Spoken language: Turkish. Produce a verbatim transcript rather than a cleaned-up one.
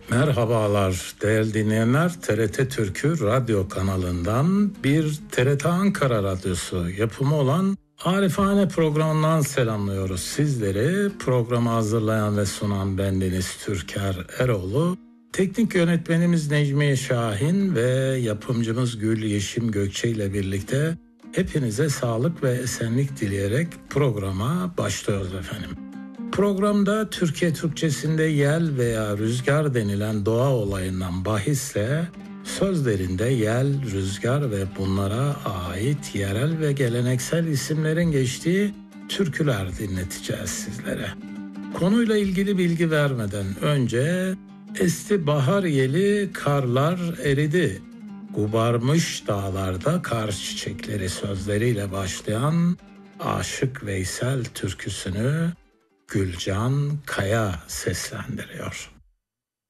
Merhabalar değerli dinleyenler, T R T Türk'ü radyo kanalından bir T R T Ankara Radyosu yapımı olan Arifane programından selamlıyoruz sizleri. Programı hazırlayan ve sunan bendeniz Türker Eroğlu. Teknik yönetmenimiz Necmiye Şahin ve yapımcımız Gül Yeşim Gökçe ile birlikte hepinize sağlık ve esenlik dileyerek programa başlıyoruz efendim. Programda Türkiye Türkçesinde yel veya rüzgar denilen doğa olayından bahisle sözlerinde yel, rüzgar ve bunlara ait yerel ve geleneksel isimlerin geçtiği türküler dinleteceğiz sizlere. Konuyla ilgili bilgi vermeden önce esti bahar yeli, karlar eridi, gubarmış dağlarda kar çiçekleri sözleriyle başlayan Aşık Veysel türküsünü Gülcan Kaya seslendiriyor.